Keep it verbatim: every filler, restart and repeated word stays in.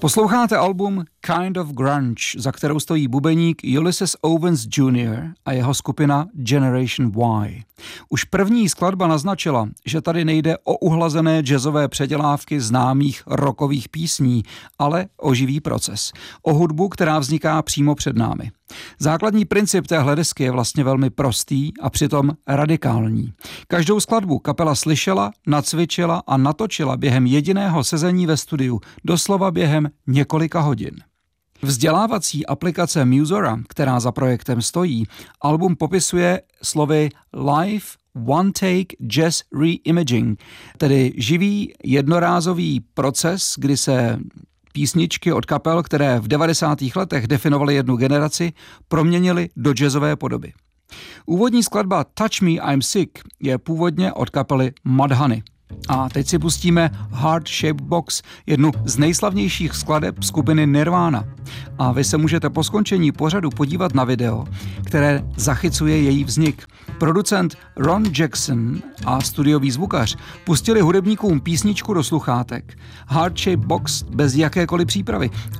Posloucháte album Kind of Grunge, za kterou stojí bubeník Ulysses Owens junior a jeho skupina Generation Y. Už první skladba naznačila, že tady nejde o uhlazené jazzové předělávky známých rockových písní, ale o živý proces. O hudbu, která vzniká přímo před námi. Základní princip téhle desky je vlastně velmi prostý a přitom radikální. Každou skladbu kapela slyšela, nacvičila a natočila během jediného sezení ve studiu, doslova během několika hodin. Vzdělávací aplikace Musora, která za projektem stojí, album popisuje slovy live one take jazz reimaging, tedy živý jednorázový proces, kdy se písničky od kapel, které v devadesátých letech definovaly jednu generaci, proměnily do jazzové podoby. Úvodní skladba Touch Me, I'm Sick je původně od kapely Mudhoney. A teď si pustíme Heart Shaped Box, jednu z nejslavnějších skladeb skupiny Nirvana. A vy se můžete po skončení pořadu podívat na video, které zachycuje její vznik. Producent Ron Jackson a studiový zvukař pustili hudebníkům písničku do sluchátek. Heart Shaped Box bez jakékoliv přípravy.